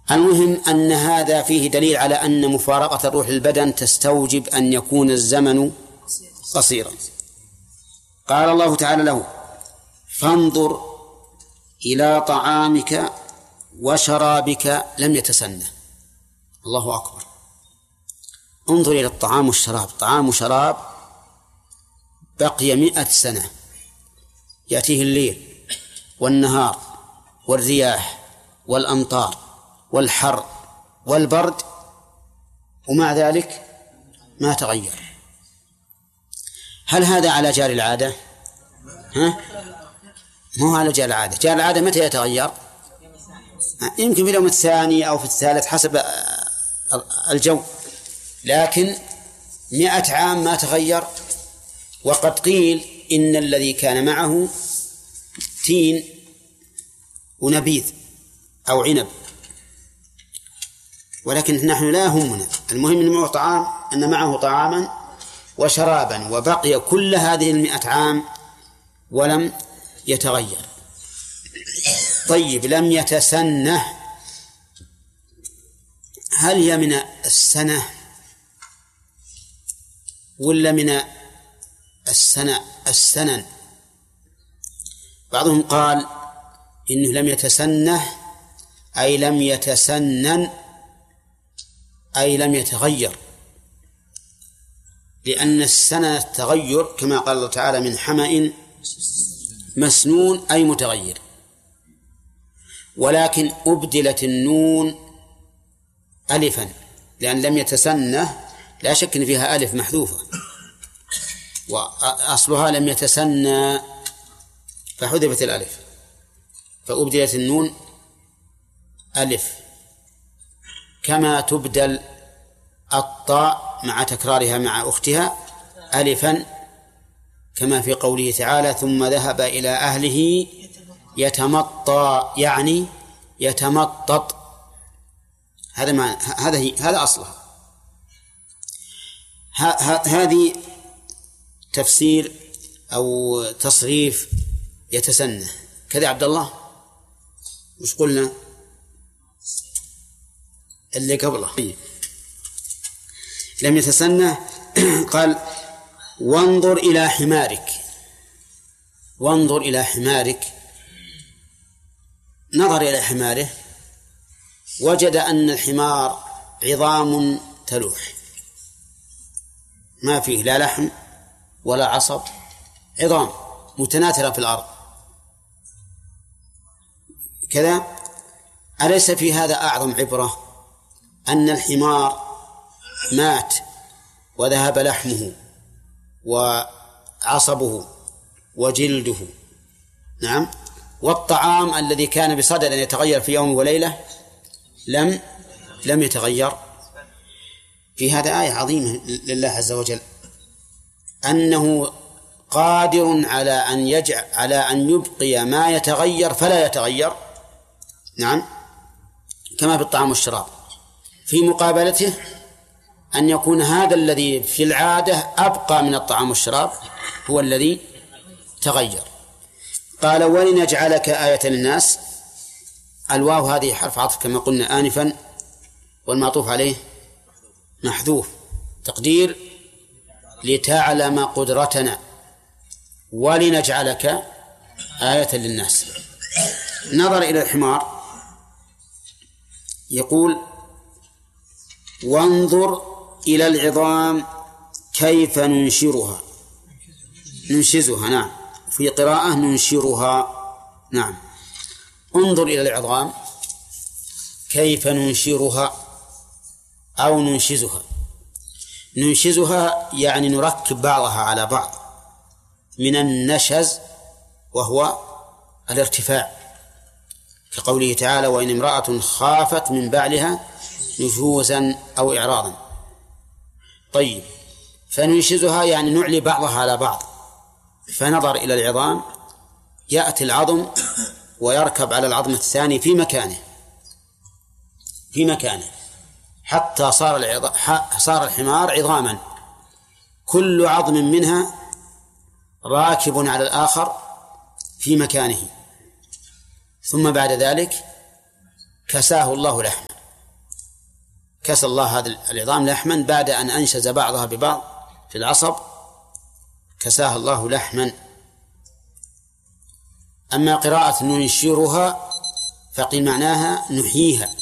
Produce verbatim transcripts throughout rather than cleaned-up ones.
المهم أن هذا فيه دليل على أن مفارقة الروح للبدن تستوجب أن يكون الزمن قصيرا. قال الله تعالى له: فانظر إلى طعامك وشرابك لم يتسنه. الله أكبر. انظر إلى الطعام والشراب، طعام وشراب بقي مئة سنة، يأتيه الليل والنهار والرياح والأمطار والحر والبرد، ومع ذلك ما تغير. هل هذا على جار العادة؟ ها؟ مو على جار العادة. جار العادة متى يتغير؟ يمكن في اليوم الثاني أو في الثالث حسب الجو، لكن مئة عام ما تغير. وقد قيل إن الذي كان معه تين ونبيذ أو عنب، ولكن نحن لا يهمنا، المهم أن معه طعام، أن معه طعاما وشرابا، وبقي كل هذه المئة عام ولم يتغير. طيب، لم يتسنه، هل هي من السنة ولا من السنة السنن؟ بعضهم قال إنه لم يتسنه أي لم يتسنن أي لم يتغير، لأن السنة التغير كما قال الله تعالى: من حمأ مسنون أي متغير. ولكن أبدلت النون ألفا، لأن لم يتسنه لا شك أن فيها ألف محذوفة، وأصلها لم يتسنى فحذفت الألف، فأبدلت النون ألف، كما تبدل الطاء مع تكرارها مع أختها ألفا، كما في قوله تعالى: ثم ذهب إلى أهله يتمطى، يعني يتمطط. هذا ما هذا هذا أصلها. هذه تفسير أو تصريف يتسنى كذا. عبد الله وش قلنا اللي قبله؟ لم يتسنى. قال: وانظر إلى حمارك. وانظر إلى حمارك، نظر إلى حماره وجد أن الحمار عظام تلوح، ما فيه لا لحم ولا عصب، عظام متناثرة في الأرض كذا. أليس في هذا أعظم عبرة أن الحمار مات وذهب لحمه وعصبه وجلده، نعم، والطعام الذي كان بصدد أن يتغير في يوم وليلة لم لم يتغير. في هذا آية عظيمة لله عز وجل، أنه قادر على أن يجعل على أن يبقي ما يتغير فلا يتغير، نعم، كما في الطعام والشراب. في مقابلته أن يكون هذا الذي في العادة أبقى من الطعام والشراب هو الذي تغير. قال: ولنجعلك آية للناس. الواو هذه حرف عطف كما قلنا آنفا، والمعطوف عليه محذوف، تقدير لتعلم قدرتنا ولنجعلك آية للناس. نظر إلى الحمار يقول: وانظر إلى العظام كيف ننشرها ننشزها، نعم، في قراءة ننشرها، نعم. انظر إلى العظام كيف ننشرها أو ننشزها. ننشزها يعني نركب بعضها على بعض، من النشز وهو الارتفاع، كقوله تعالى: وإن امرأة خافت من بعلها نشوزا أو إعراضا. طيب، فننشزها يعني نعلي بعضها على بعض. فنظر إلى العظام، يأتي العظم ويركب على العظم الثاني في مكانه في مكانه حتى صار العظ... صار الحمار عظاما، كل عظم منها راكب على الآخر في مكانه. ثم بعد ذلك كساه الله لحما، كسى الله هذا العظام لحما بعد أن أنشز بعضها ببعض في العصب، كساها الله لحما. أما قراءة ننشرها فقيل معناها نحييها،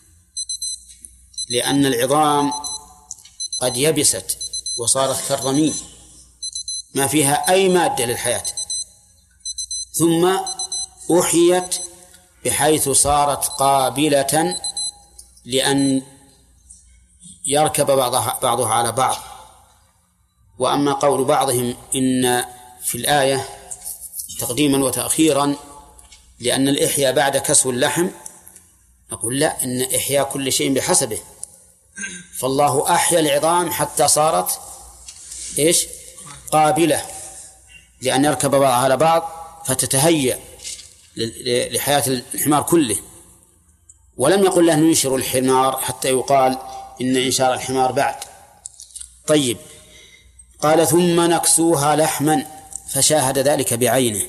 لأن العظام قد يبست وصارت كالرميم ما فيها أي مادة للحياة، ثم أحيت بحيث صارت قابلة لأن يركب بعضها, بعضها على بعض. وأما قول بعضهم إن في الآية تقديما وتأخيرا لأن الإحياء بعد كسو اللحم، نقول لا، إن إحياء كل شيء بحسبه، فالله أحيا العظام حتى صارت إيش؟ قابلة لأن يركب بعضها على بعض فتتهيأ لحياة الحمار كله. ولم يقل له ننشر الحمار حتى يقال إن إنشار الحمار بعد. طيب، قال ثم نكسوها لحما، فشاهد ذلك بعينه،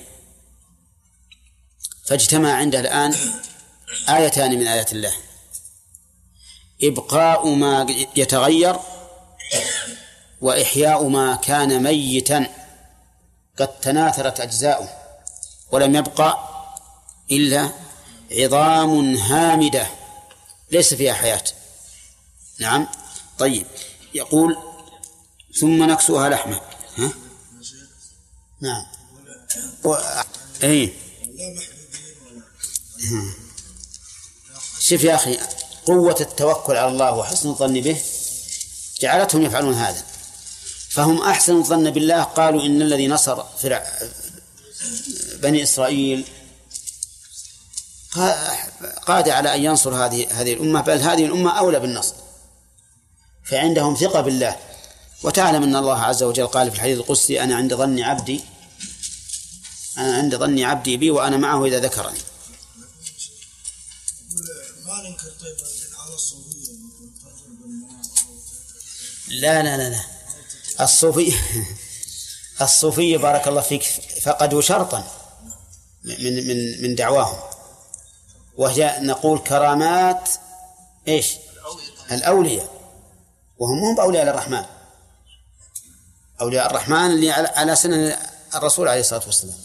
فاجتمع عنده الآن آيتان من آيات الله: إبقاء ما يتغير، وإحياء ما كان ميتا قد تناثرت أجزاؤه ولم يبقى إلا عظام هامدة ليس فيها حياة. نعم. طيب، يقول ثم نكسوها لحمة. ها؟ نعم. و... أي شوف يا أخي، قوة التوكل على الله وحسن الظن به جعلتهم يفعلون هذا. فهم أحسن الظن بالله، قالوا إن الذي نصر فرع بني إسرائيل قادر على أن ينصر هذه هذه الأمة، بل هذه الأمة أولى بالنصر، فعندهم ثقة بالله. وتعلم أن الله عز وجل قال في الحديث القدسي: أنا عند ظن عبدي أنا عند ظن عبدي بي وأنا معه إذا ذكرني. ما ننكر طيب على الصوفية. لا لا لا لا الصوفية الصوفية بارك الله فيك فقدوا شرطا من من من دعواهم، وهي نقول كرامات إيش؟ الأولياء، وهم هم أولياء الرحمن، أولياء الرحمن اللي على سنة الرسول عليه الصلاة والسلام.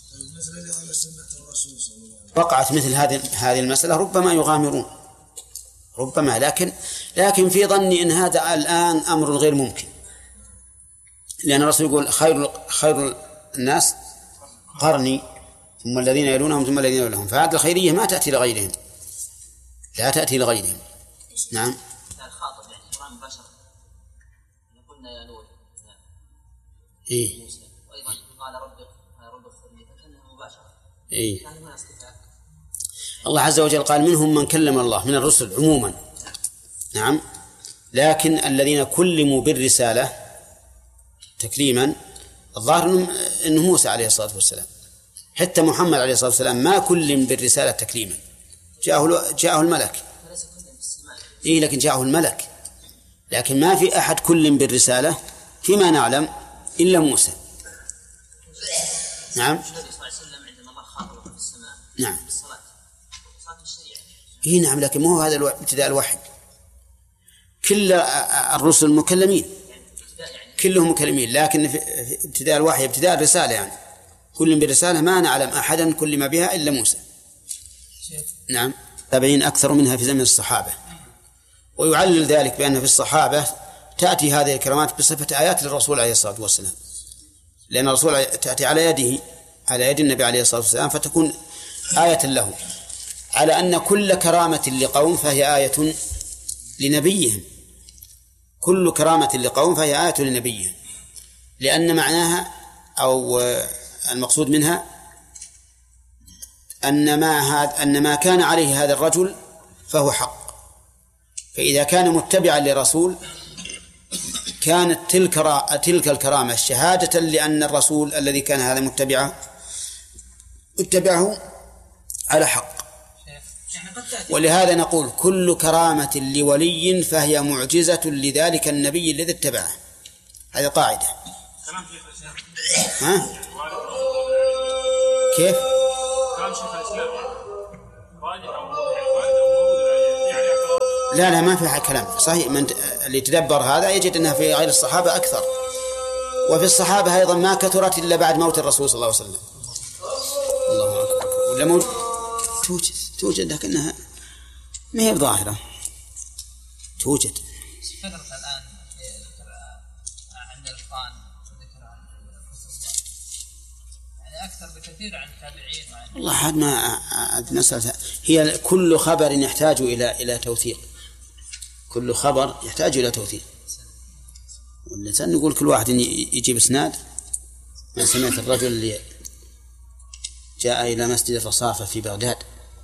وقعت مثل هذه هذه المسألة ربما يغامرون، ربما، لكن لكن في ظني إن هذا الآن أمر غير ممكن، لأن الرسول يقول: خير خير الناس قرني ثم الذين يلونهم ثم الذين يلونهم، فهذه الخيرية ما تأتي لغيرهم، لا تأتي لغيرهم. نعم. الخاطب يعني إكرام بشر، قلنا يا نور إيه، وأيضا قال رب رب اغفر لي، فكانه مباشرة. إيه. كان ما استفاء. الله عز وجل قال: منهم من كلم الله من الرسل عموما. نعم. لكن الذين كلموا بالرسالة تكريما الظاهر أنه موسى عليه الصلاة والسلام، حتى محمد عليه الصلاة والسلام ما كلم بالرسالة تكريما، جاءه جاءه الملك. إيه، لكن جاءه الملك، لكن ما في أحد كلم بالرسالة فيما نعلم إلا موسى. نعم. نعم. إيه نعم، لكن مو هذا ابتداء الوحي، كل الرسل مكلمين، كلهم مكلمين، لكن في ابتداء الوحي ابتداء الرسالة يعني كل بالرسالة ما نعلم أحدا كلم بها إلا موسى. نعم. تابعين أكثر منها في زمن الصحابة. ويعلل ذلك بأن في الصحابة تأتي هذه الكرامات بصفة آيات للرسول عليه الصلاة والسلام، لأن الرسول تأتي على يده على يد النبي عليه الصلاة والسلام فتكون آية له، على أن كل كرامة لقوم فهي آية لنبيهم، كل كرامة لقوم فهي آية لنبيهم، لأن معناها أو المقصود منها أن ما هذا أن ما كان عليه هذا الرجل فهو حق، فإذا كان متبعا لرسول كانت تلك تلك الكرامة شهادة لأن الرسول الذي كان هذا متبعه اتبعه على حق. ولهذا نقول كل كرامة لولي فهي معجزة لذلك النبي الذي اتبعه. هذه قاعدة. ها؟ كيف؟ لا لا ما فيها كلام صحيح. من اللي يتدبر هذا يجد أنها في غير الصحابة أكثر، وفي الصحابة أيضا ما كثرت إلا بعد موت الرسول صلى الله عليه وسلم. الله أكبر. ولا موت توجد توجد لكنها ما هي ظاهرة. توجد ذكرت الآن عند الإخوان وذكر يعني أكثر بكثير عن التابعين. والله هذا ما مسألة. هي كل خبر يحتاج إلى إلى توثيق، كل خبر يحتاج إلى توثيق. والإنسان نقول كل واحد يجيب إسناد. ما سمعت الرجل اللي جاء إلى مسجد الرصافة في بغداد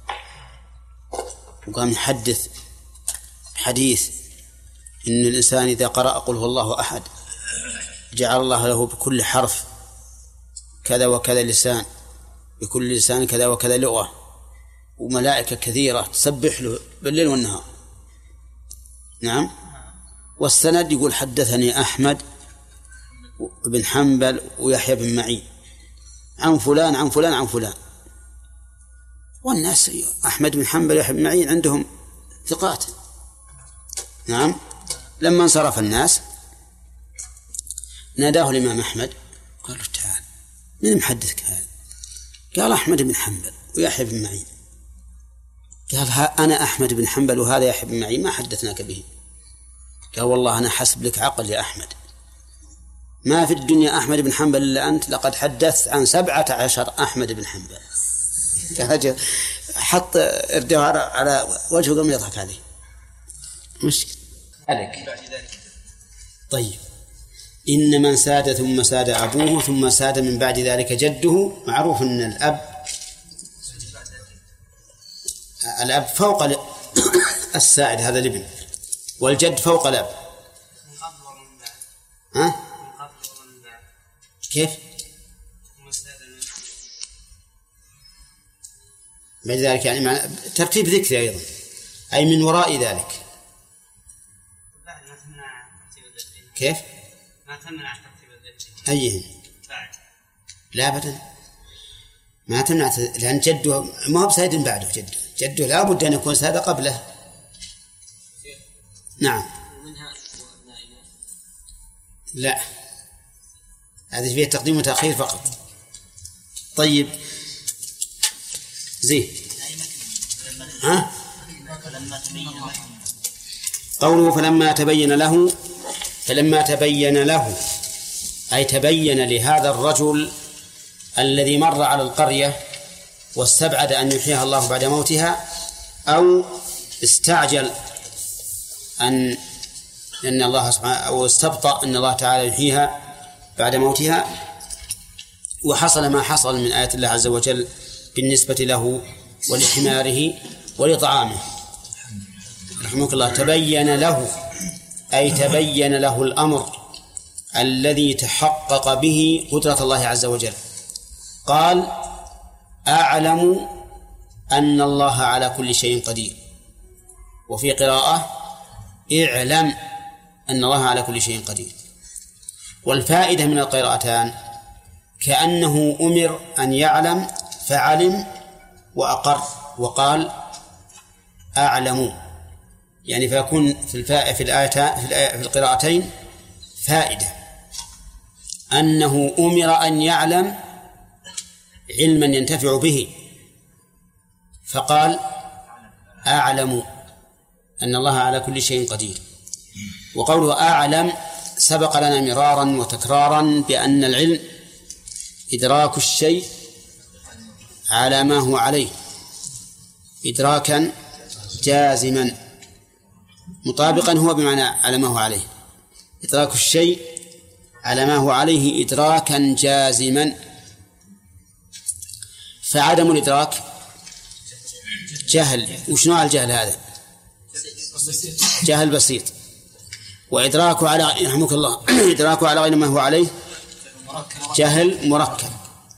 وقام يحدث حديث إن الإنسان إذا قرأ قل هو الله أحد جعل الله له بكل حرف كذا وكذا لسان، بكل لسان كذا وكذا لغة، وملائكة كثيرة تسبح له بالليل والنهار. نعم. والسند يقول حدثني أحمد بن حنبل ويحيى بن معين عن فلان عن فلان عن فلان. والناس أحمد بن حنبل ويحيى بن معين عندهم ثقات. نعم. لما انصرف الناس ناداه الإمام أحمد قال له تعال من محدثك هذا؟ قال أحمد بن حنبل ويحيى بن معين. قال أنا أحمد بن حنبل وهذا يحيى بن معين ما حدثناك به. قال والله أنا حسب لك عقل يا أحمد، ما في الدنيا أحمد بن حنبل إلا أنت، لقد حدثت عن سبعة عشر أحمد بن حنبل. حط إردار على وجهه قام يضحك عليه. مشكلة عليك. طيب إن من ساد ثم ساد أبوه ثم ساد من بعد ذلك جده. معروف أن الأب الأب فوق الساعد هذا الابن، والجد فوق الأب. ها؟ كيف؟ بعد ذلك يعني مع ترتيب ذكر أيضا، أي من وراء ذلك. كيف؟ ما تمنع ترتيب الذكر. أيهن؟ لا أبدا ما تمنع، لأن جده ما هو بسيد بعده. جده جده لا بد أن يكون ساد قبله. نعم. لا هذه فيها تقديم وتأخير فقط. طيب زين. ها؟ قوله فلما تبين له، فلما تبين له أي تبين لهذا الرجل الذي مر على القرية واستبعد أن يحييها الله بعد موتها، أو استعجل أن أن الله سبحانه أو استبطأ أن الله تعالى يحييها بعد موتها، وحصل ما حصل من آيات الله عز وجل بالنسبة له ولحماره ولطعامه. رحمك الله. تبين له أي تبين له الأمر الذي تحقق به قدرة الله عز وجل. قال أعلم أن الله على كل شيء قدير، وفي قراءة اعلم أن الله على كل شيء قدير. والفائدة من القراءتان كأنه أمر أن يعلم فعلم وأقر وقال أعلم، يعني فيكون في الفائدة في الآية في القراءتين فائدة أنه أمر أن يعلم علما ينتفع به، فقال أعلم أن الله على كل شيء قدير. وقوله أعلم سبق لنا مرارا وتكرارا بأن العلم إدراك الشيء على ما هو عليه إدراكا جازما مطابقا، هو بمعنى على ما هو عليه، إدراك الشيء على ما هو عليه إدراكا جازما. فعدم الإدراك جهل. وش نوع الجهل هذا؟ جهل بسيط. وإدراكه على رحمك الله إدراكه على غير ما هو عليه جهل مركب.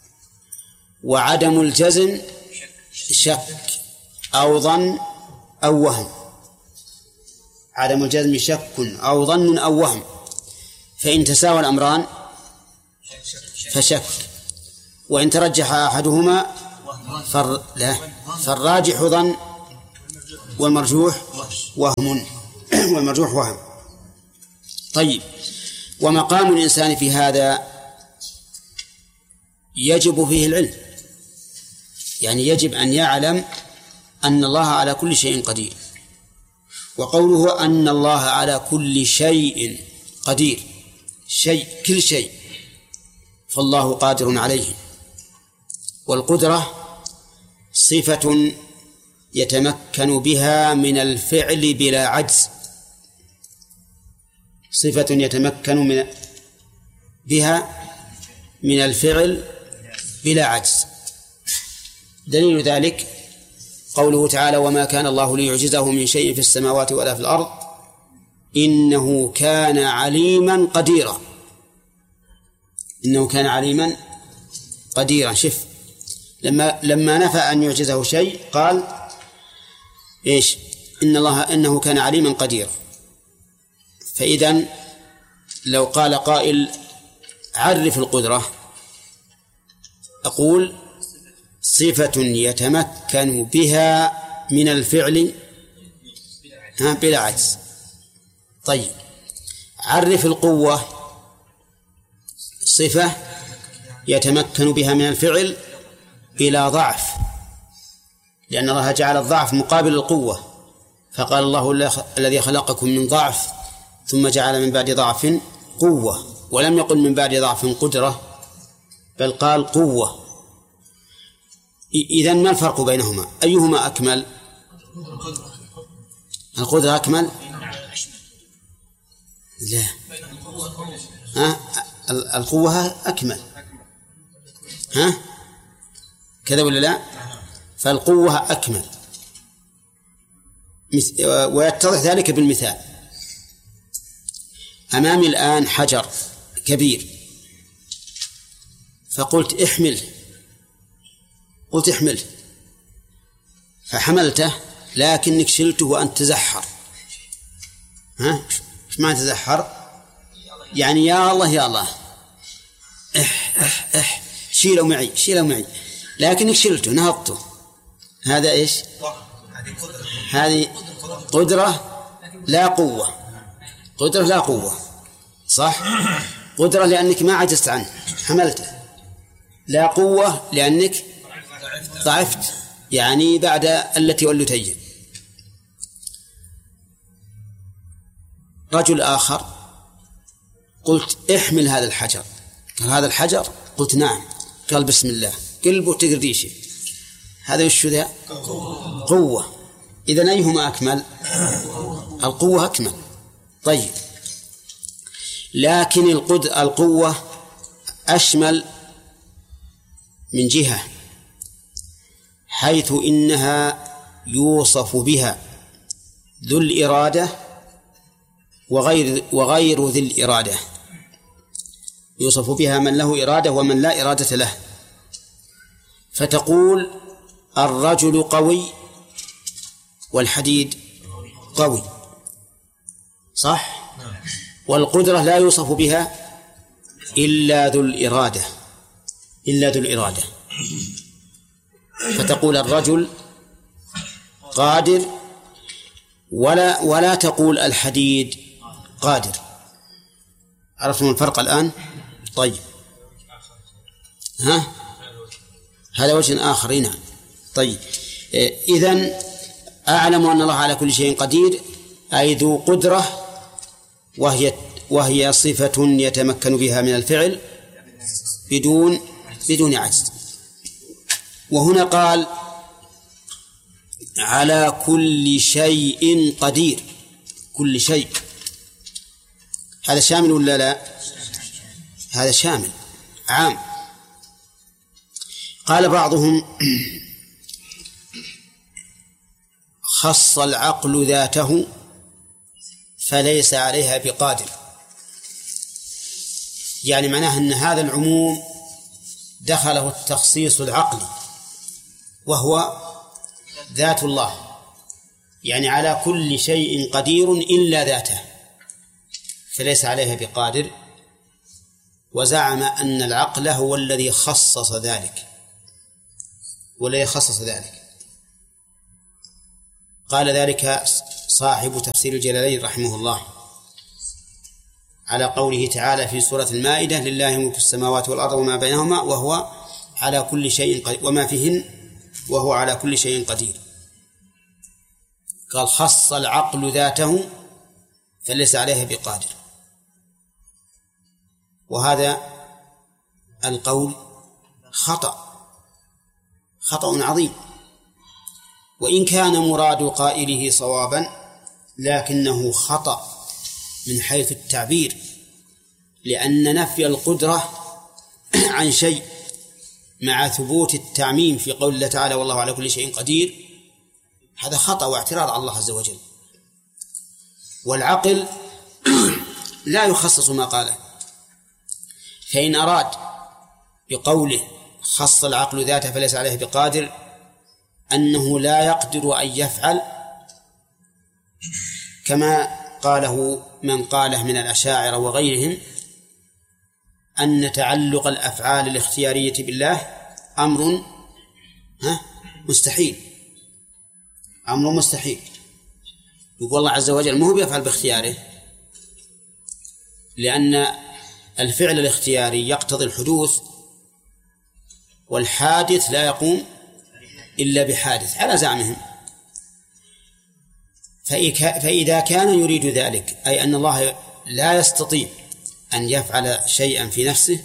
وعدم الجزم شك أو ظن أو وهم. عدم الجزم شك أو ظن أو وهم، فإن تساوى الأمران فشك، وإن ترجح أحدهما فر... لا فالراجح ظن والمرجوح وهم والمرجوح وهم. طيب، ومقام الإنسان في هذا يجب فيه العلم، يعني يجب أن يعلم أن الله على كل شيء قدير. وقوله أن الله على كل شيء قدير، شيء كل شيء، فالله قادر عليه. والقدرة صفة يتمكن بها من الفعل بلا عجز، صفة يتمكن من بها من الفعل بلا عجز. دليل ذلك قوله تعالى: وما كان الله ليعجزه من شيء في السماوات ولا في الأرض إنه كان عليما قديرا. إنه كان عليما قديرا. شف لما لما نفى أن يعجزه شيء قال إيش؟ إن الله إنه كان عليما قديرا. فإذن لو قال قائل: عرف القدرة، أقول: صفة يتمكن بها من الفعل بلا عجز. طيب، عرف القوة، صفة يتمكن بها من الفعل بلا ضعف، لأن الله جعل الضعف مقابل القوة، فقال: الله الذي خلقكم من ضعف ثم جعل من بعد ضعف قوة، ولم يقل من بعد ضعف قدرة، بل قال قوة. إذن ما الفرق بينهما؟ أيهما أكمل؟ القدرة أكمل؟ لا، ها؟ القوة أكمل، ها؟ كذا ولا لا؟ فالقوة أكمل، ويتضح ذلك بالمثال. أمامي الآن حجر كبير، فقلت: احمله. قلت: احمله، فحملته، لكنك شلته وأنت تزحر. ها؟ إيش معنى تزحر؟ يعني يا الله يا الله، اح اح اح شيله معي شيله معي، لكنك شلته نهضته. هذا إيش؟ هذه قدرة لا قوة. قدرة لا قوة، صح؟ قدرة لأنك ما عجزت عنه حملته، لا قوة لأنك ضعفت، يعني بعد التي والتي. رجل آخر قلت: احمل هذا الحجر. قال: هذا الحجر؟ قلت: نعم. قال: بسم الله. قلبه تقرديشه. هذا وش ذا؟ قوة. إذن أيهما أكمل؟ القوة أكمل. طيب، لكن القوة أشمل من جهة، حيث إنها يوصف بها ذو الإرادة وغير وغير ذي الإرادة. يوصف بها من له إرادة ومن لا إرادة له. فتقول: الرجل قوي والحديد قوي، صح؟ والقدرة لا يوصف بها إلا ذو الإرادة إلا ذو الإرادة. فتقول: الرجل قادر، ولا ولا تقول الحديد قادر. عرفتم الفرق الآن؟ طيب، ها؟ هذا وجه آخر. نعم. طيب، إذن أعلم أن الله على كل شيء قدير، أي ذو قدرة، وهي وهي صفة يتمكن بها من الفعل بدون بدون عجز. وهنا قال: على كل شيء قدير. كل شيء هذا شامل ولا لا؟ هذا شامل عام. قال بعضهم: خص العقل ذاته فليس عليها بقادر، يعني معناه أن هذا العموم دخله التخصيص العقلي وهو ذات الله، يعني على كل شيء قدير إلا ذاته، فليس عليها بقادر. وزعم أن العقل هو الذي خصص ذلك، والذي خصص ذلك. قال ذلك صاحب تفسير الجلالين رحمه الله على قوله تعالى في سورة المائدة: لله ملك السماوات والأرض وما بينهما وهو على كل شيء قدير وما فيهن وهو على كل شيء قدير. قال: خص العقل ذاته فليس عليها بقادر. وهذا القول خطأ خطأ عظيم، وإن كان مراد قائله صوابا لكنه خطأ من حيث التعبير، لأن نفي القدرة عن شيء مع ثبوت التعميم في قول الله تعالى: والله على كل شيء قدير، هذا خطأ واعتراض على الله عز وجل. والعقل لا يخصص ما قاله، فإن أراد بقوله خص العقل ذاته فليس عليه بقادر أنه لا يقدر أن يفعل كما قاله من قاله من الأشاعرة وغيرهم، أن تعلق الأفعال الاختيارية بالله أمر ها مستحيل أمر مستحيل. يقول الله عز وجل ما هو بيفعل باختياره، لأن الفعل الاختياري يقتضي الحدوث، والحادث لا يقوم إلا بحادث على زعمهم. فإذا كان يريد ذلك، أي أن الله لا يستطيع أن يفعل شيئا في نفسه،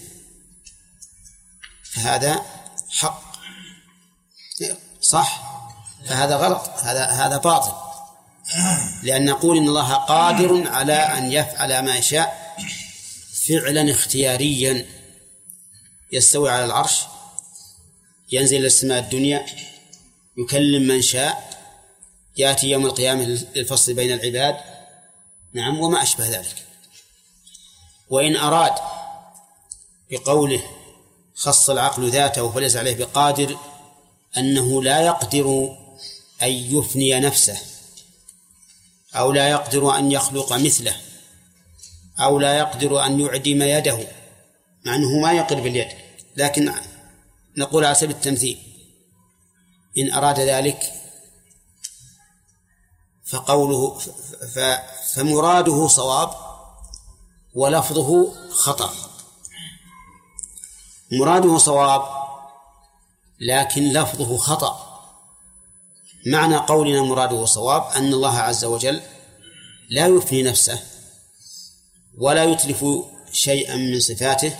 فهذا حق صح، فهذا غلط، هذا هذا باطل، لأن نقول إن الله قادر على أن يفعل ما يشاء فعلا اختياريا، يستوي على العرش، ينزل إلى السماء الدنيا، يكلم من شاء، يأتي يوم القيامة للفصل بين العباد، نعم، وما أشبه ذلك. وإن أراد بقوله خص العقل ذاته فليس عليه بقادر أنه لا يقدر أن يفني نفسه، أو لا يقدر أن يخلق مثله، أو لا يقدر أن يعدم يده، مع أنه ما يقدر باليد، لكن نقول على سبيل التمثيل، إن أراد ذلك فقوله فمراده صواب ولفظه خطأ. مراده صواب لكن لفظه خطأ. معنى قولنا مراده صواب أن الله عز وجل لا يفني نفسه ولا يتلف شيئا من صفاته،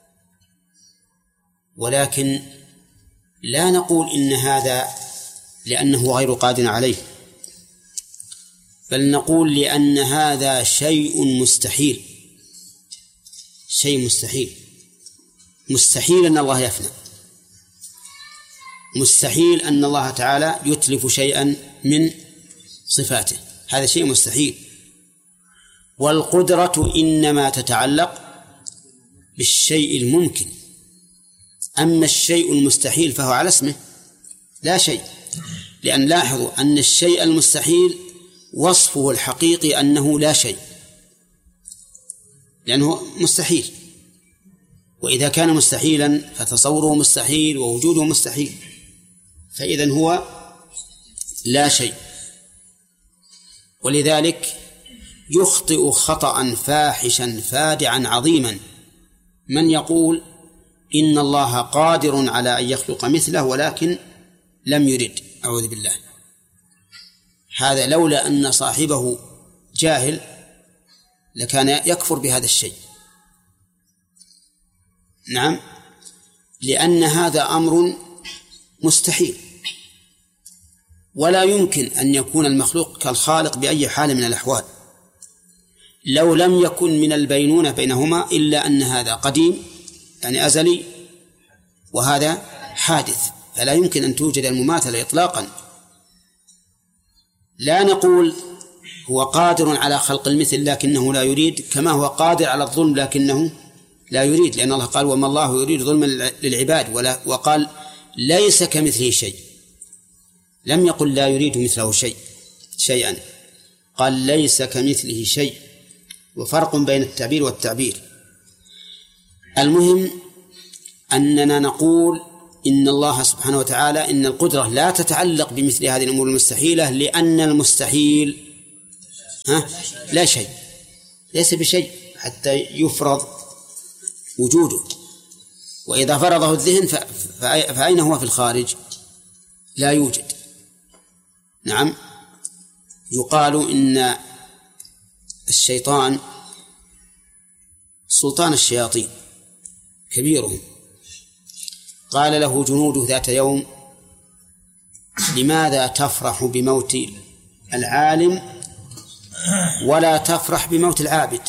ولكن لا نقول إن هذا لأنه غير قادر عليه، بل نقول لأن هذا شيء مستحيل، شيء مستحيل مستحيل أن الله يفنى، مستحيل أن الله تعالى يتلف شيئا من صفاته، هذا شيء مستحيل. والقدرة إنما تتعلق بالشيء الممكن، أما الشيء المستحيل فهو على اسمه لا شيء، لأن لاحظوا أن الشيء المستحيل وصفه الحقيقي أنه لا شيء، لأنه مستحيل، وإذا كان مستحيلا فتصوره مستحيل ووجوده مستحيل، فإذن هو لا شيء. ولذلك يخطئ خطأ فاحشا فادعا عظيما من يقول إن الله قادر على أن يخلق مثله ولكن لم يرد، أعوذ بالله. هذا لولا أن صاحبه جاهل لكان يكفر بهذا الشيء، نعم، لأن هذا أمر مستحيل، ولا يمكن أن يكون المخلوق كالخالق بأي حال من الأحوال، لو لم يكن من البينونة بينهما إلا أن هذا قديم يعني أزلي وهذا حادث، فلا يمكن أن توجد المماثلة إطلاقا. لا نقول هو قادر على خلق المثل لكنه لا يريد، كما هو قادر على الظلم لكنه لا يريد، لأن الله قال وما الله يريد ظلما للعباد، ولا وقال ليس كمثله شيء، لم يقل لا يريد مثله شيء شيئا، قال ليس كمثله شيء، وفرق بين التعبير والتعبير. المهم أننا نقول إن الله سبحانه وتعالى إن القدرة لا تتعلق بمثل هذه الأمور المستحيلة، لأن المستحيل ها لا شيء، ليس بشيء حتى يفرض وجوده. وإذا فرضه الذهن فأين هو في الخارج؟ لا يوجد. نعم. يقال إن الشيطان سلطان الشياطين كبيرهم، قال له جنوده ذات يوم: لماذا تفرح بموت العالم ولا تفرح بموت العابد؟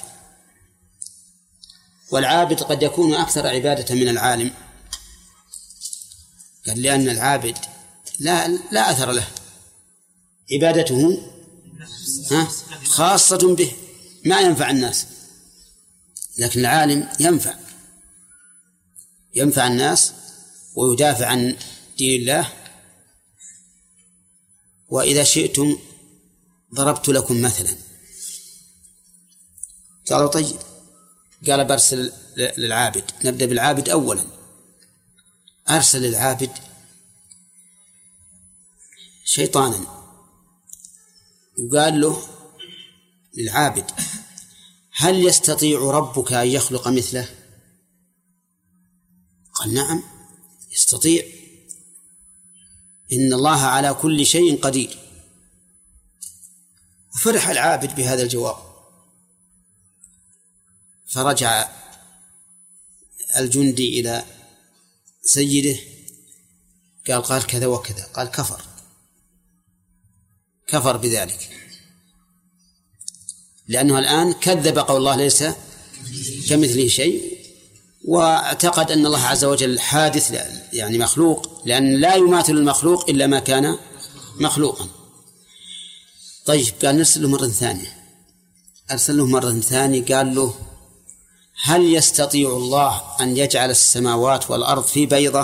والعابد قد يكون أكثر عبادة من العالم. قال: لأن العابد لا, لا أثر له، عبادته خاصة به ما ينفع الناس، لكن العالم ينفع ينفع الناس ويدافع عن دين الله. وإذا شئتم ضربت لكم مثلا. قالوا: طيب. قال: برسل للعابد. نبدأ بالعابد أولا. أرسل للعابد شيطانا وقال له للعابد: هل يستطيع ربك أن يخلق مثله؟ قال: نعم يستطيع، إن الله على كل شيء قدير. وفرح العابد بهذا الجواب، فرجع الجندي إلى سيده قال قال كذا وكذا، قال كفر كفر بذلك، لأنه الآن كذب قول الله ليس كمثله شيء، واعتقد أن الله عز وجل حادث يعني مخلوق، لأن لا يماثل المخلوق إلا ما كان مخلوقا. طيب. قال: نرسل له مرة ثانية. أرسل له مرة ثانية قال له: هل يستطيع الله أن يجعل السماوات والأرض في بيضة؟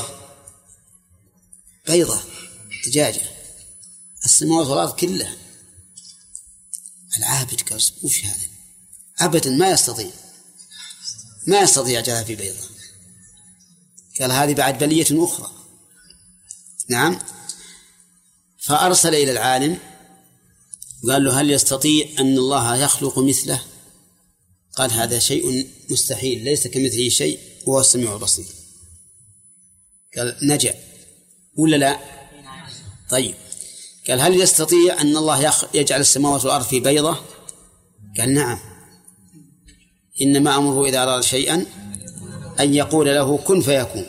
بيضة دجاجة، السماوات والأرض كلها. العابد قال: وش هذا؟ أبدا ما يستطيع ما يستطيع جعلها في بيضة. قال: هذه بعد بلية أخرى. نعم. فأرسل إلى العالم قال له: هل يستطيع أن الله يخلق مثله؟ قال: هذا شيء مستحيل، ليس كمثله شيء وهو السميع البصير. قال: نجا ولا لا؟ طيب. قال: هل يستطيع أن الله يجعل السماوات والأرض في بيضة؟ قال: نعم، إنما أمره إذا أراد شيئا أن يقول له كن فيكون.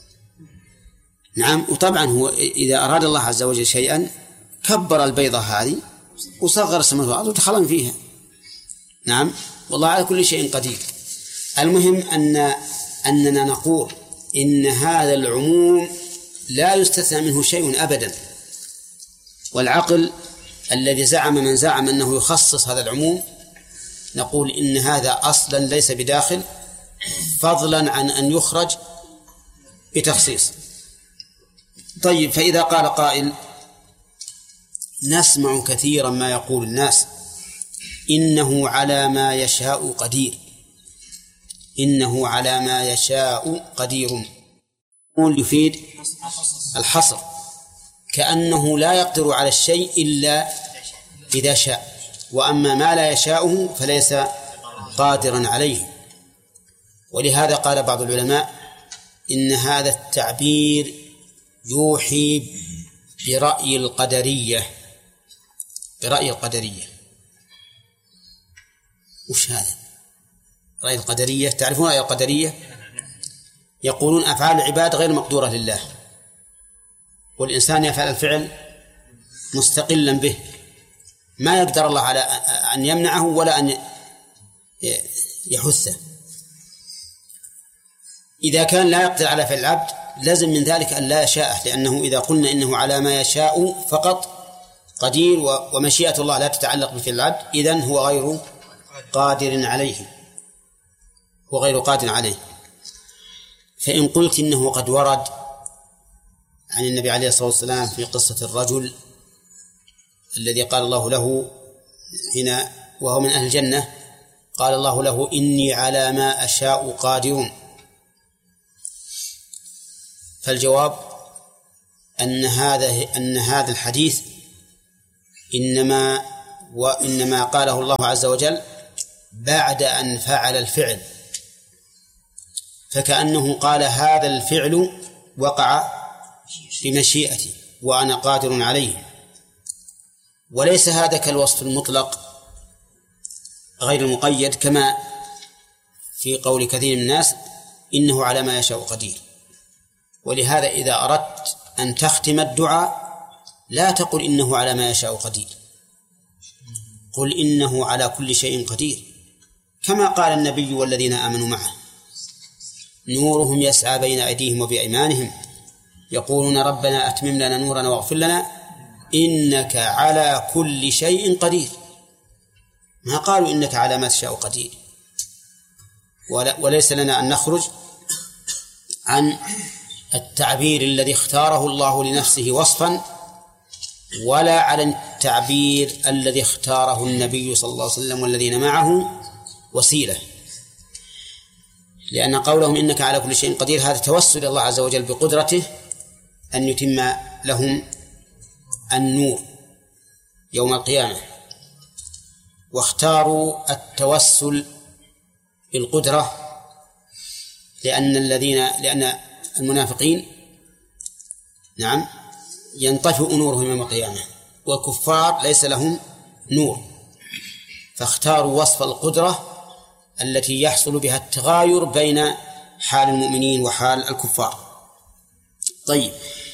نعم. وطبعا هو إذا أراد الله عز وجل شيئا كبر البيضة هذه وصغر السماوات والأرض ودخلن فيها. نعم. والله على كل شيء قدير. المهم أن أننا نقول إن هذا العموم لا يستثنى منه شيء أبدا، والعقل الذي زعم من زعم أنه يخصص هذا العموم نقول إن هذا أصلا ليس بداخل، فضلا عن أن يخرج بتخصيص. طيب. فإذا قال قائل: نسمع كثيرا ما يقول الناس إنه على ما يشاء قدير، إنه على ما يشاء قدير، يقول يفيد الحصر، كأنه لا يقدر على الشيء إلا إذا شاء، وأما ما لا يشاءه فليس قادرا عليه. ولهذا قال بعض العلماء إن هذا التعبير يوحي برأي القدرية. برأي القدرية. وش هذا رأي القدرية؟ تعرفون رأي القدرية؟ يقولون أفعال العباد غير مقدورة لله، والإنسان يفعل الفعل مستقلا به، ما يقدر الله على أن يمنعه ولا أن يحثه. إذا كان لا يقدر على فعل العبد لازم من ذلك أن لا يشاءه، لأنه إذا قلنا إنه على ما يشاء فقط قدير ومشيئة الله لا تتعلق بفعل العبد، إذن هو غير قادر عليه، هو غير قادر عليه. فإن قلت إنه قد ورد عن النبي عليه الصلاة والسلام في قصة الرجل الذي قال الله له هنا وهو من أهل الجنة، قال الله له إني على ما أشاء قادر، فالجواب أن هذا أن هذا الحديث إنما وإنما قاله الله عز وجل بعد أن فعل الفعل، فكأنه قال هذا الفعل وقع بمشيئتي وأنا قادر عليه، وليس هذا كالوصف المطلق غير المقيد كما في قول كثير من الناس إنه على ما يشاء قدير. ولهذا إذا أردت أن تختم الدعاء لا تقل إنه على ما يشاء قدير، قل إنه على كل شيء قدير، كما قال النبي والذين آمنوا معه نورهم يسعى بين أيديهم وبأيمانهم يقولون ربنا أتمم لنا نورنا واغفر لنا إنك على كل شيء قدير. ما قالوا إنك على ما تشاء قدير. وليس لنا أن نخرج عن التعبير الذي اختاره الله لنفسه وصفا، ولا على التعبير الذي اختاره النبي صلى الله عليه وسلم والذين معه وسيلة، لأن قولهم إنك على كل شيء قدير هذا توسل الله عز وجل بقدرته أن يتم لهم النور يوم القيامة، واختاروا التوسل بالقدرة لأن الذين لأن المنافقين نعم ينطفئ نورهم يوم القيامة، والكفار ليس لهم نور، فاختاروا وصف القدرة التي يحصل بها التغاير بين حال المؤمنين وحال الكفار. طيب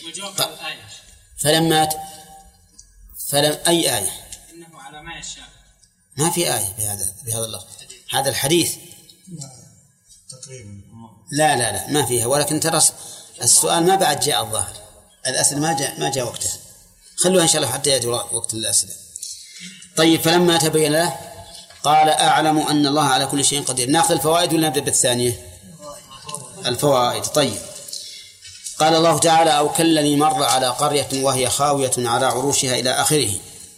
فلما ت... فلم أي آية إنه على ما يشاء، ما في آية بهذا بهذا اللفظ، هذا الحديث تقريبا لا لا لا ما فيها، ولكن ترى السؤال ما بعد جاء الظاهر، الأسئلة ما جاء ما جاء وقتها، خلوها إن شاء الله حتى يأتي وقت الأسئلة. طيب فلما تبين له قال أعلم أن الله على كل شيء قدير. نأخذ الفوائد ولا نبدأ بالثانية؟ الفوائد. طيب قال الله تعالى أو كالذي مر على قرية وهي خاوية على عروشها إلى آخره.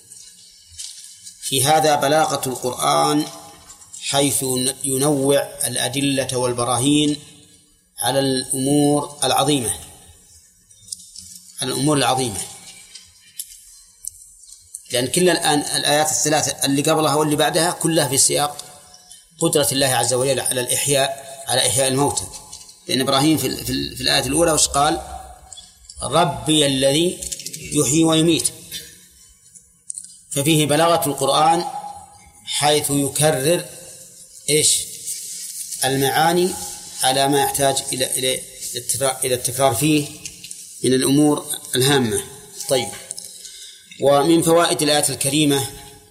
في هذا بلاغة القرآن حيث ينوع الأدلة والبراهين على الأمور العظيمة الأمور العظيمة لأن كل الآن الآيات الثلاثة اللي قبلها واللي بعدها كلها في سياق قدرة الله عز وجل على الإحياء على إحياء الموتى، لأن إبراهيم في, في, في الآية الأولى وش قال؟ ربي الذي يحيي ويميت. ففيه بلاغة القرآن حيث يكرر إيش المعاني على ما يحتاج إلى إلى إلى التكرار فيه من الأمور الهامة. طيب ومن فوائد الآية الكريمة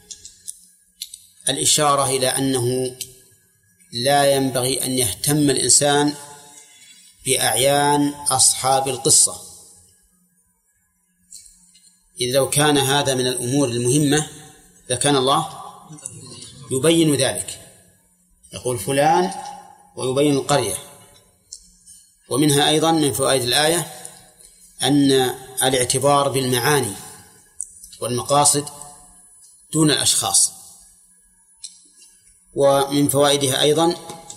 الإشارة إلى أنه لا ينبغي أن يهتم الإنسان بأعيان أصحاب القصة، إذ لو كان هذا من الأمور المهمة لكان الله يبين ذلك، يقول فلان ويبين القرية. ومنها أيضا من فوائد الآية أن الاعتبار بالمعاني والمقاصد دون الأشخاص. ومن فوائدها أيضا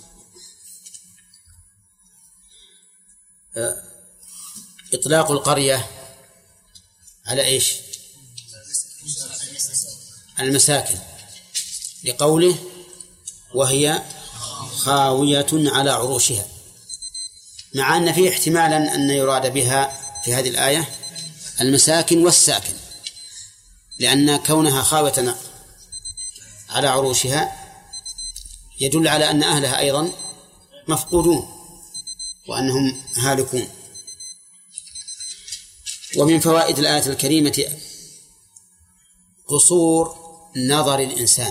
إطلاق القرية على إيش؟ المساكن، لقوله وهي خاوية على عروشها، مع أن فيه احتمالا أن يراد بها في هذه الآية المساكن والساكن، لأن كونها خاوية على عروشها يدل على أن أهلها أيضا مفقودون وأنهم هالكون. ومن فوائد الآية الكريمة قصور نظر الإنسان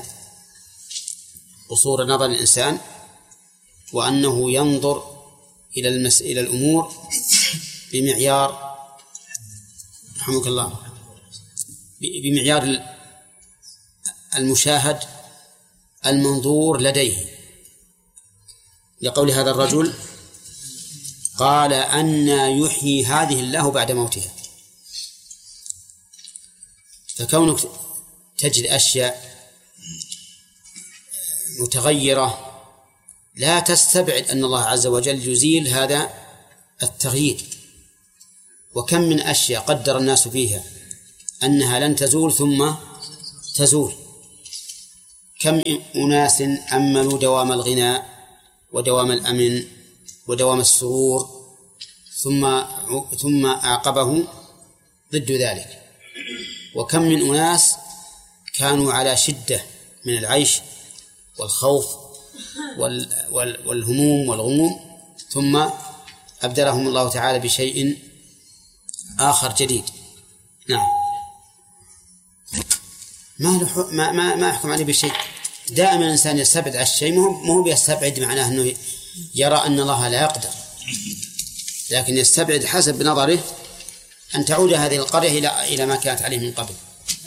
قصور نظر الإنسان وأنه ينظر إلى المس... إلى الأمور بمعيار رحمك الله بمعيار المشاهد المنظور لديه، لقول هذا الرجل قال أن يحيي هذه الله بعد موتها. فكونك تجد أشياء متغيرة لا تستبعد أن الله عز وجل يزيل هذا التغيير وكم من أشياء قدر الناس فيها أنها لن تزول ثم تزول. كم أناس أملوا دوام الغنى ودوام الأمن ودوام السرور ثم ثم أعقبه ضد ذلك. وكم من أناس كانوا على شدة من العيش والخوف والهموم والغموم ثم أبدلهم الله تعالى بشيء آخر جديد. نعم. ما ما ما ما أحكم عليه بشيء. دائما الإنسان يستبعد على الشيء، مو مو بيستبعد معناه أنه يرى أن الله لا يقدر، لكن يستبعد حسب نظره أن تعود هذه القرية إلى إلى ما كانت عليه من قبل.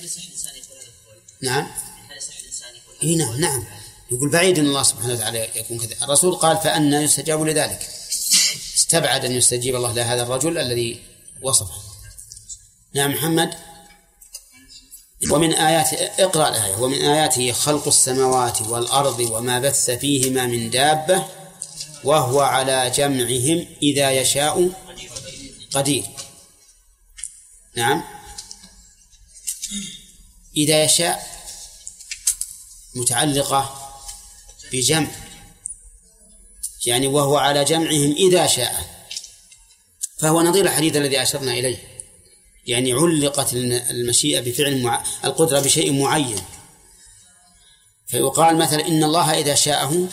نعم. إيه نعم نعم. يقول بعيد أن الله سبحانه وتعالى يكون كذا. الرسول قال فأنا يستجاب لذلك، استبعد أن يستجيب الله لهذا الرجل الذي وصفه. نعم محمد. ومن آيات اقرأ الآية. ومن آياته خلق السماوات والأرض وما بث فيهما من دابة وهو على جمعهم إذا يشاء قدير. نعم. إذا يشاء متعلقة بجمع، يعني وهو على جمعهم إذا شاء، فهو نظير الحديث الذي أشرنا إليه، يعني علقت المشيئة بفعل مع... القدرة بشيء معين، فيقال مثلا إن الله إذا شاءه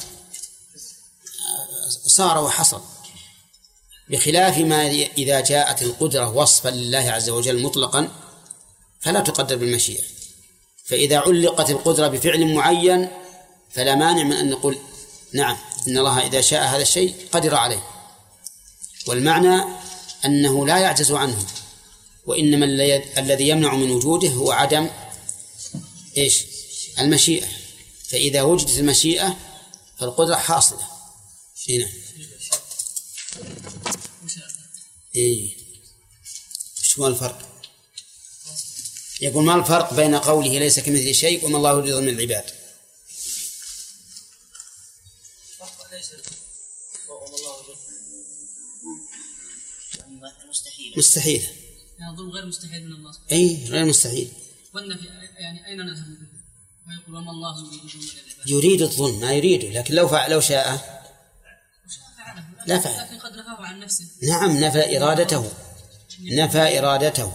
صار وحصل، بخلاف ما إذا جاءت القدرة وصفا لله عز وجل مطلقا فلا تقدر بالمشيئة. فإذا علقت القدرة بفعل معين فلا مانع من أن نقول نعم إن الله إذا شاء هذا الشيء قدر عليه، والمعنى أنه لا يعجز عنه، وإنما الذي يمنع من وجوده هو عدم إيش؟ المشيئة. فإذا وجدت المشيئة فالقدرة حاصلة. هنا إيه شو هو الفرق؟ يقول ما الفرق بين قوله ليس كمثله شيء وما الله يريد من العباد؟ مستحيل. الظلم غير مستحيل من الله. أي غير مستحيل. والنفي يعني أين نذهب منه؟ ويقول وما الله يريد من العباد. يريد الظلم ما يريده، لكن لو فعل لو شاء لا فعل. لكن قد نفاه عن نفسه. نعم نفى إرادته، نفى إرادته.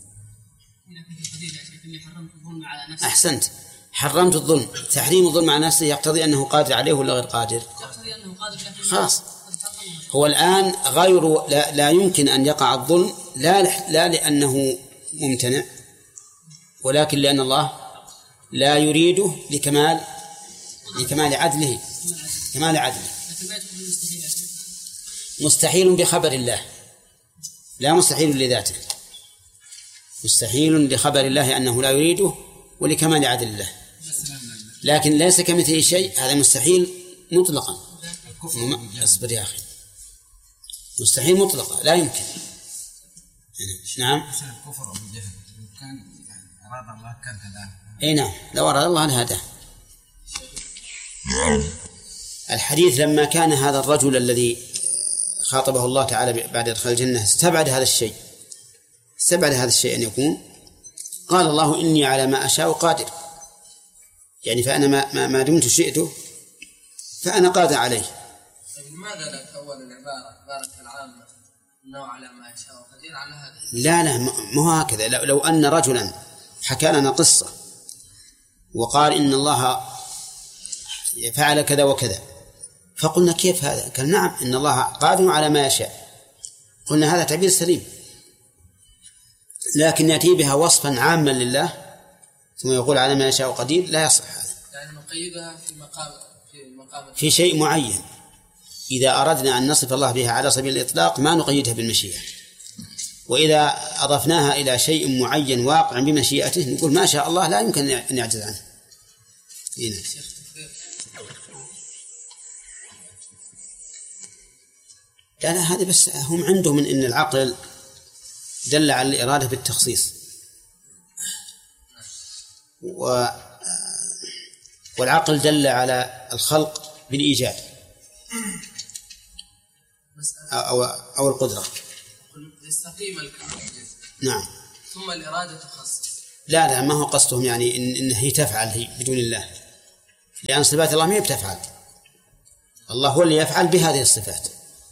أحسنت. حرمت الظلم. تحريم الظلم على نفسه يقتضي أنه قادر عليه ولا غير قادر؟ يقتضي أنه قادر. خلاص. هو الآن غير لا, لا يمكن أن يقع الظلم لا لا لأنه ممتنع، ولكن لأن الله لا يريده لكمال لكمال عدله كمال عدله. مستحيل بخبر الله، لا مستحيل لذاته، مستحيل لخبر الله أنه لا يريده ولكمال عدل الله، لكن ليس كمثله شيء، هذا مستحيل مطلقا. اصبر يا أخي، مستحيل مطلقا لا يمكن. نعم. الكفر أو الجهل كان أراد الله كان هداه. أي نعم لو أراد الله لهداه. الحديث لما كان هذا الرجل الذي خاطبه الله تعالى بعد دخول الجنة استبعد هذا الشيء، استبعد هذا الشيء أن يكون، قال الله إني على ما أشاء قادر، يعني فأنا ما, ما, ما دمت شئته فأنا قادر عليه. لماذا لا تأول العبارة عبارة العامة إنه على ما يشاء قدير على هذا؟ لا لا مو هكذا. لو, لو أن رجلا حكى لنا قصة وقال إن الله فعل كذا وكذا، فقلنا كيف هذا؟ قال نعم إن الله قادر على ما يشاء، قلنا هذا تعبير سليم، لكن يأتي بها وصفا عاما لله ثم يقول على ما يشاء قدير لا يصح هذا. يعني نقيدها في مقام في مقام في شيء معين. إذا أردنا أن نصف الله بها على سبيل الإطلاق ما نقيدها بالمشيئة، وإذا أضفناها إلى شيء معين واقع بمشيئته نقول ما شاء الله لا يمكن أن يعجز عنه. هنا. لا لا هذا بس هم عندهم من إن العقل دل على الإرادة بالتخصيص، و والعقل دل على الخلق بالإيجاد أو أو القدرة. يستقيم الكلام. نعم. ثم الإرادة تخصص. لا لا ما هو قصدهم يعني إن, إن هي تفعل هي بدون الله، لأن صفات الله ما هي بتفعل، الله هو اللي يفعل بهذه الصفات.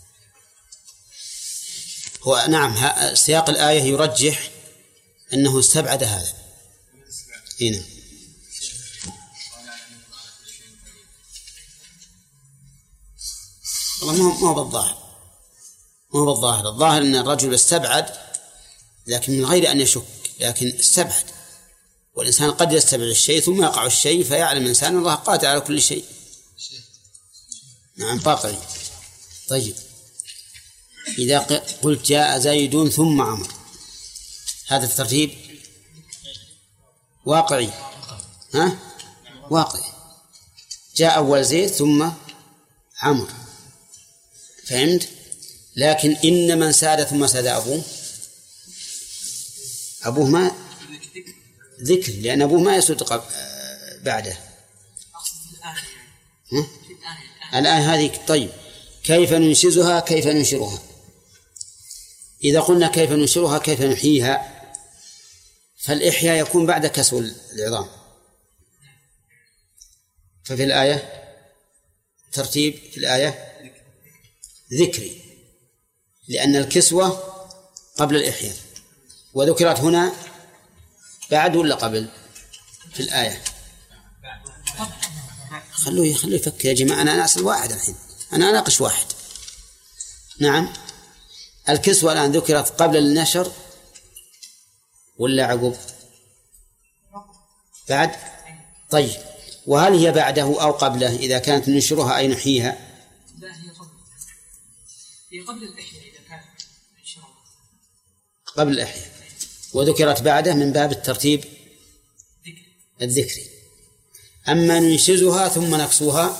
هو نعم سياق الآية يرجح أنه استبعد هذا. هنا والله ما هو بالظاهر، ما هو بالظاهر. الظاهر أن الرجل استبعد لكن من غير أن يشك، لكن استبعد. والإنسان قد يستبعد الشيء ثم يقع الشيء فيعلم الإنسان الله قادر على كل شيء. نعم واقعي. طيب إذا قلت جاء زيد ثم عمر، هذا الترتيب واقعي. ها واقعي. جاء أول زيد ثم عمر، فهمت؟ لكن إن من ساد ثم ساد أبوه، أبوه ما ذكر، لأن أبوه ما يسود بعده. الآن هذه. طيب كيف ننشزها كيف ننشرها؟ إذا قلنا كيف ننشرها كيف نحييها، فالإحياء يكون بعد كسو العظام، ففي الآية ترتيب في الآية ذكري، لأن الكسوة قبل الإحياء، وذكرت هنا بعد ولا قبل في الآية؟ خلوه خلوه يفكر يا جماعة، أنا أسأل واحد الحين، أنا أناقش واحد. نعم الكسوة الآن ذكرت قبل النشر ولا عقب؟ بعد. طيب وهل هي بعده أو قبله؟ إذا كانت ننشرها أي نحييها؟ لا هي قبل، هي قبل الإحياء إذا كانت ننشرها قبل الإحياء، وذكرت بعده من باب الترتيب الذكري. أما ننشزها ثم نكسوها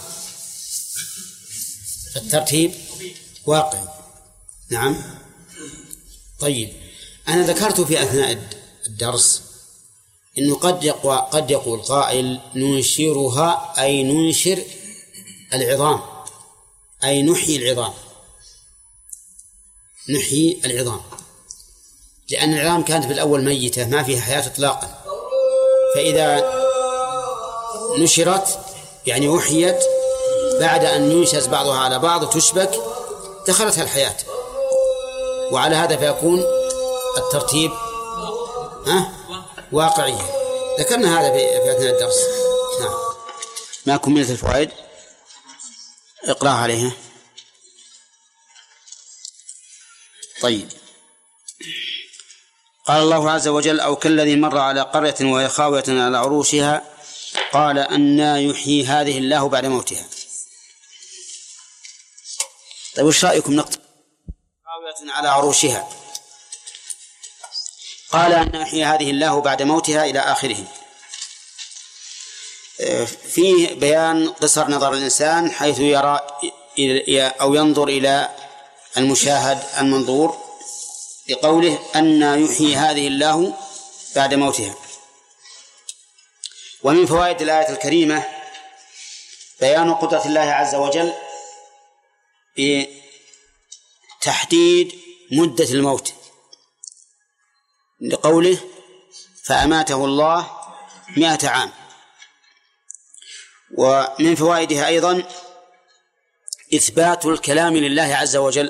فالترتيب واقعي. نعم. طيب أنا ذكرت في أثناء الدرس إنه قد يقوى قد يقول قائل ننشرها أي ننشر العظام، أي نحيي العظام، نحيي العظام، لأن العظام كانت في الأول ميتة ما فيها حياة إطلاقا، فإذا نشرت يعني أحيت بعد أن ينشز بعضها على بعض وتشبك دخلتها الحياة، وعلى هذا فيكون الترتيب ها واقعيا. ذكرنا هذا في أثناء الدرس. نعم. ما كملت الفوائد اقرأ عليها. طيب قال الله عز وجل أو كالذي مر على قرية وهي خاوية على عروشها قال أنى يحيي هذه الله بعد موتها. طيب وش رأيكم نقطة خاوية على عروشها قال أن يحيي هذه الله بعد موتها إلى آخره؟ فيه بيان قصر نظر الإنسان حيث يرى أو ينظر إلى المشاهد المنظور لقوله أن يحيي هذه الله بعد موتها. ومن فوائد الآية الكريمة بيان قدرة الله عز وجل بتحديد مدة الموت لقوله فأماته الله مئة عام. ومن فوائدها أيضا إثبات الكلام لله عز وجل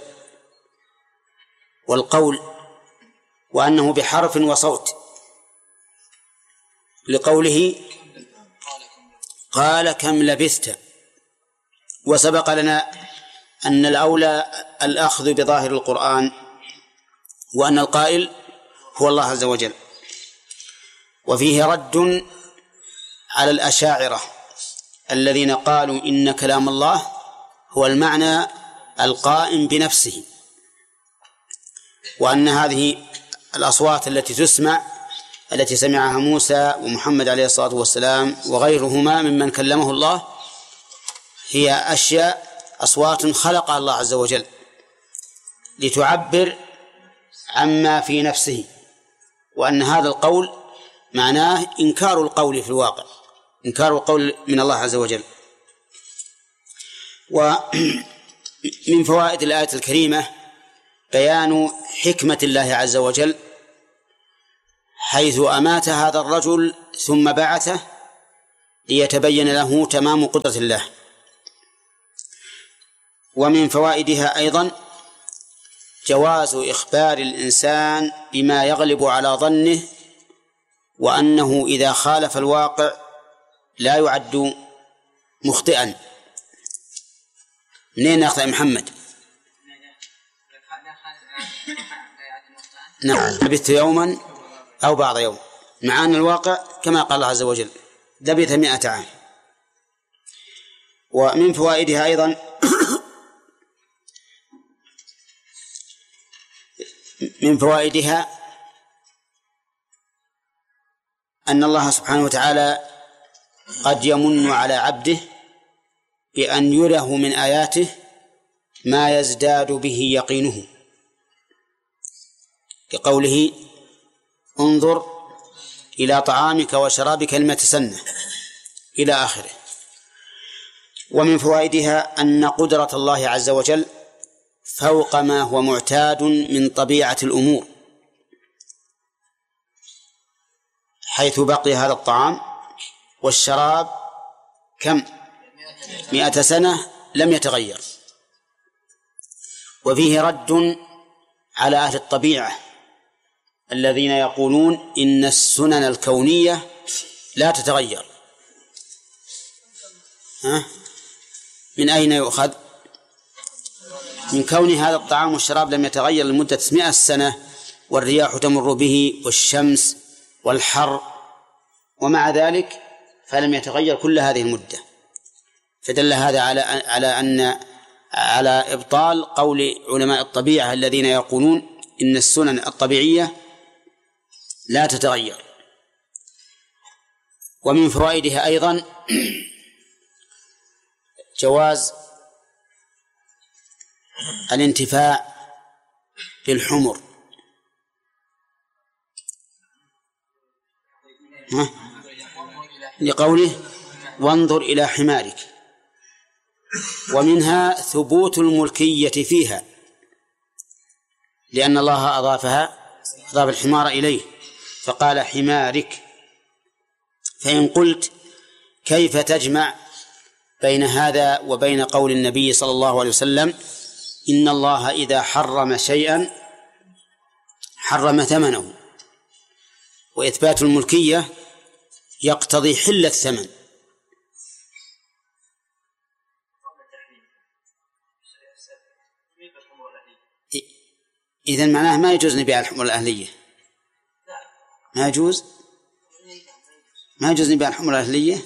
والقول وأنه بحرف وصوت لقوله قال كم لبثت. وسبق لنا أن الأولى الأخذ بظاهر القرآن وأن القائل هو الله عز وجل. وفيه رد على الأشاعرة الذين قالوا إن كلام الله هو المعنى القائم بنفسه، وأن هذه الأصوات التي تسمع التي سمعها موسى ومحمد عليه الصلاة والسلام وغيرهما ممن كلمه الله هي أشياء أصوات خلقها الله عز وجل لتعبر عما في نفسه، وأن هذا القول معناه إنكار القول في الواقع، إنكار القول من الله عز وجل. ومن فوائد الآية الكريمة بيان حكمة الله عز وجل حيث أمات هذا الرجل ثم بعثه ليتبين له تمام قدرة الله. ومن فوائدها أيضا جواز إخبار الإنسان بما يغلب على ظنه، وأنه إذا خالف الواقع لا يعد مخطئا. منين يخطئ محمد؟ نعم، لبثت يوما أو بعض يوم، مع أن الواقع كما قال الله عز وجل لبث مئة عام. ومن فوائدها أيضا من فوائدها أن الله سبحانه وتعالى قد يمن على عبده بأن يره من آياته ما يزداد به يقينه، كقوله انظر إلى طعامك وشرابك لم تسنه إلى آخره. ومن فوائدها أن قدرة الله عز وجل فوق ما هو معتاد من طبيعة الأمور، حيث بقي هذا الطعام والشراب كم؟ مئة سنة لم يتغير. وفيه رد على أهل الطبيعة الذين يقولون إن السنن الكونية لا تتغير. ها؟ من أين يؤخذ؟ من كون هذا الطعام والشراب لم يتغير لمدة مئة سنة، والرياح تمر به والشمس والحر، ومع ذلك فلم يتغير كل هذه المدة. فدل هذا على على أن على إبطال قول علماء الطبيعة الذين يقولون إن السنن الطبيعية لا تتغير. ومن فوائدها أيضا جواز الانتفاع بالحمر. لقوله وانظر إلى حمارك. ومنها ثبوت الملكية فيها، لأن الله أضافها أضاف الحمار إليه فقال حمارك. فإن قلت كيف تجمع بين هذا وبين قول النبي صلى الله عليه وسلم إن الله إذا حرم شيئا حرم ثمنه، وإثبات الملكية يقتضي حل الثمن. إذن معناه ما يجوز نبيع الحمر الأهلية، ما يجوز ما يجوز نبيع الحمر الأهلية.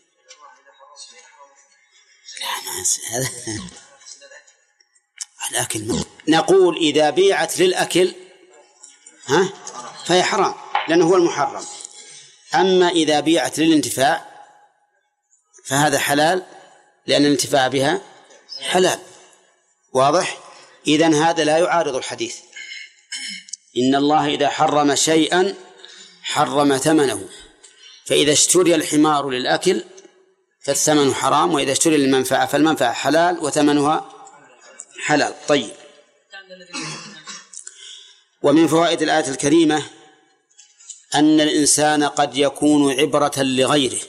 لا ما هذا الأكل. نقول إذا بيعت للأكل ها فهي حرام لأنه هو المحرم، أما إذا بيعت للانتفاع فهذا حلال لأن الانتفاع بها حلال. واضح؟ إذن هذا لا يعارض الحديث إن الله إذا حرم شيئا حرم ثمنه، فإذا اشتري الحمار للأكل فالثمن حرام، وإذا اشتري للمنفعة فالمنفعة حلال وثمنها حلال. طيب. ومن فوائد الآية الكريمة أن الإنسان قد يكون عبرة لغيره،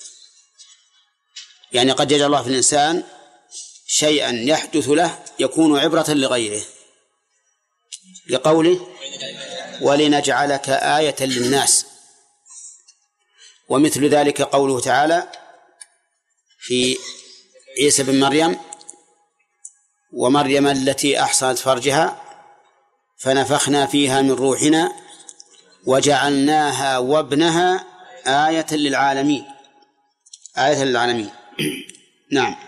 يعني قد يجعل الله في الإنسان شيئا يحدث له يكون عبرة لغيره، لقوله ولنجعلك آية للناس. ومثل ذلك قوله تعالى في عيسى بن مريم ومريم التي أحصنت فرجها فنفخنا فيها من روحنا وجعلناها وابنها آية للعالمين، آية للعالمين. نعم.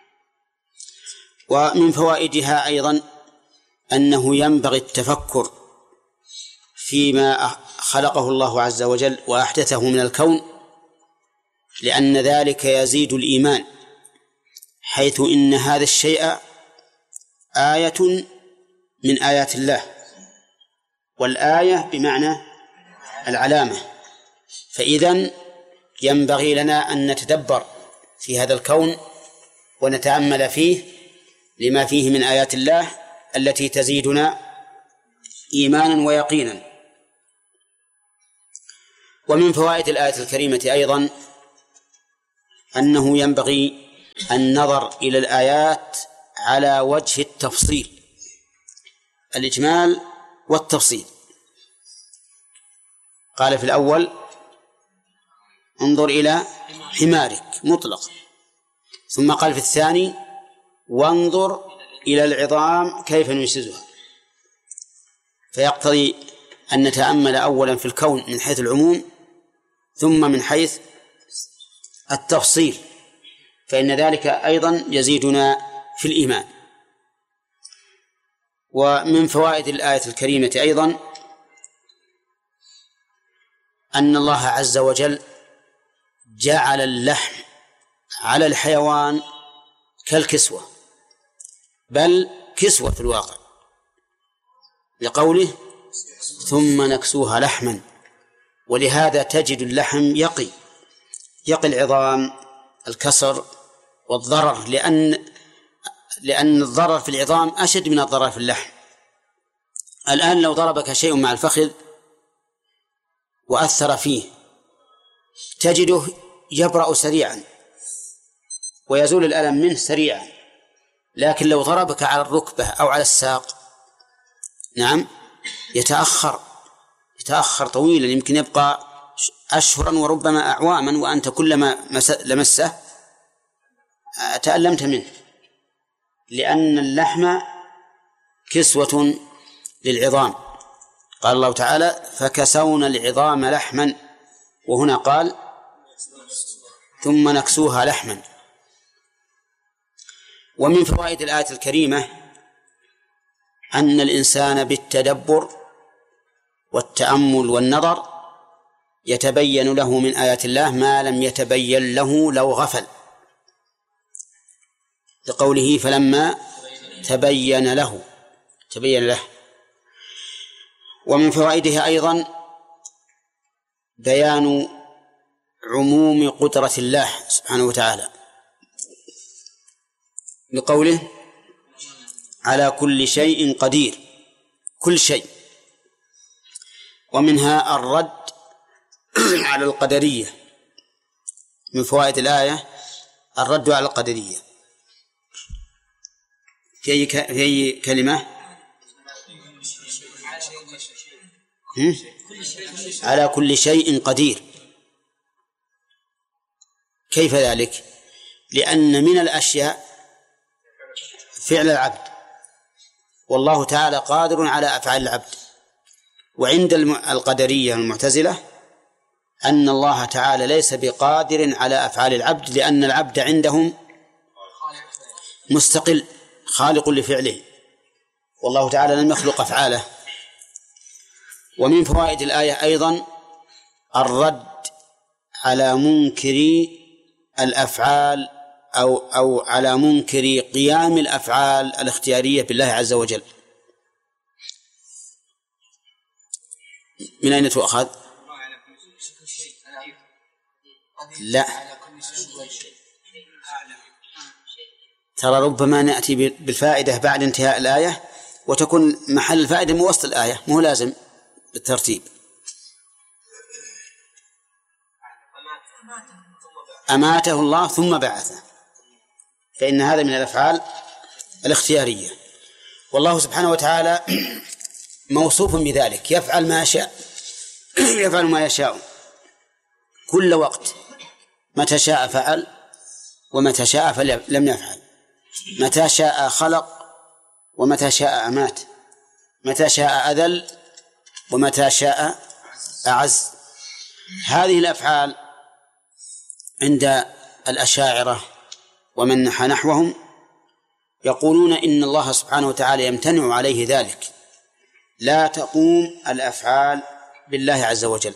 ومن فوائدها أيضا أنه ينبغي التفكر فيما خلقه الله عز وجل وأحدثه من الكون، لأن ذلك يزيد الإيمان، حيث إن هذا الشيء آية من آيات الله، والآية بمعنى العلامة. فإذن ينبغي لنا أن نتدبر في هذا الكون ونتأمل فيه لما فيه من آيات الله التي تزيدنا إيمانا ويقينا. ومن فوائد الآية الكريمة أيضا أنه ينبغي النظر إلى الآيات على وجه التفصيل، الإجمال والتفصيل. قال في الأول انظر إلى حمارك مطلق، ثم قال في الثاني وانظر إلى العظام كيف ننشزها، فيقتضي أن نتأمل أولا في الكون من حيث العموم ثم من حيث التفصيل، فإن ذلك أيضا يزيدنا في الإيمان. ومن فوائد الآية الكريمة أيضا أن الله عز وجل جعل اللحم على الحيوان كالكسوة، بل كسوة في الواقع، لقوله ثم نكسوها لحما. ولهذا تجد اللحم يقي يقي العظام الكسر والضرر، لأن لأن الضرر في العظام أشد من الضرر في اللحم. الآن لو ضربك شيء مع الفخذ وأثر فيه تجده يبرأ سريعا ويزول الألم منه سريعا، لكن لو ضربك على الركبة أو على الساق نعم يتأخر يتأخر طويلا، يمكن يبقى أشهرا وربما أعواما وأنت كلما لمسه تألمت منه، لأن اللحم كسوة للعظام. قال الله تعالى فكسونا العظام لحما، وهنا قال ثم نكسوها لحما. ومن فوائد الآية الكريمة أن الإنسان بالتدبر والتأمل والنظر يتبين له من آيات الله ما لم يتبين له لو غفل، لقوله فلما تبين له تبين له. ومن فوائدها أيضا بيان عموم قدرة الله سبحانه وتعالى، لقوله على كل شيء قدير، كل شيء. ومنها الرد على القدرية، من فوائد الآية الرد على القدرية. في أي, ك... في أي كلمة؟ هم؟ على كل شيء قدير. كيف ذلك؟ لأن من الأشياء فعل العبد، والله تعالى قادر على أفعال العبد. وعند القدرية المعتزلة أن الله تعالى ليس بقادر على أفعال العبد، لأن العبد عندهم مستقل خالق لفعله، والله تعالى لم يخلق أفعاله. ومن فوائد الآية أيضا الرد على منكري الأفعال أو أو على منكري قيام الأفعال الاختيارية بالله عز وجل. من أين تؤخذ؟ لا، ترى ربما نأتي بالفائدة بعد انتهاء الآية وتكون محل الفائدة من وسط الآية، مو لازم بالترتيب. أماته الله ثم بعثه، فإن هذا من الأفعال الاختيارية، والله سبحانه وتعالى موصوف بذلك، يفعل ما يشاء يفعل ما يشاء كل وقت، متى شاء فعل ومتى شاء فلم يفعل، متى شاء خلق ومتى شاء أمات، متى شاء أذل ومتى شاء أعز. هذه الأفعال عند الأشاعرة ومن نحى نحوهم يقولون إن الله سبحانه وتعالى يمتنع عليه ذلك، لا تقوم الأفعال بالله عز وجل.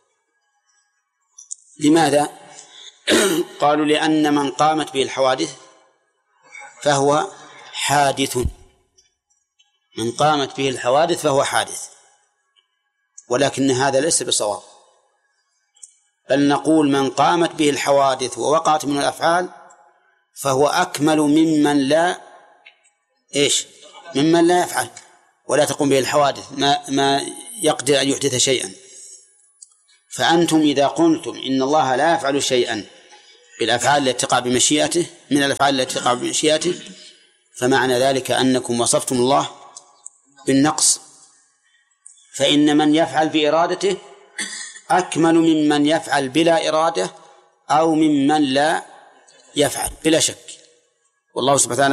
لماذا؟ قالوا لأن من قامت به الحوادث فهو حادث، من قامت به الحوادث فهو حادث، ولكن هذا ليس بصواب، بل نقول من قامت به الحوادث ووقعت من الأفعال فهو أكمل ممن لا إيش ممن لا يفعل، ولا تقوم به الحوادث ما, ما يقدر أن يحدث شيئا. فأنتم إذا قلتم إن الله لا يفعل شيئا بالأفعال التي تقع بمشيئته من الأفعال التي تقع بمشيئته فمعنى ذلك أنكم وصفتم الله بالنقص، فإن من يفعل بإرادته أكمل ممن يفعل بلا إرادة أو ممن لا يفعل بلا شك. والله سبحانه